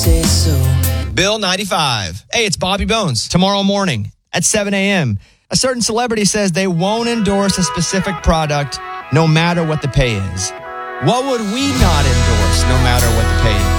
say so. Bill 95. Hey, it's Bobby Bones. Tomorrow morning at 7 a.m., a certain celebrity says they won't endorse a specific product no matter what the pay is. What would we not endorse no matter what the pay is?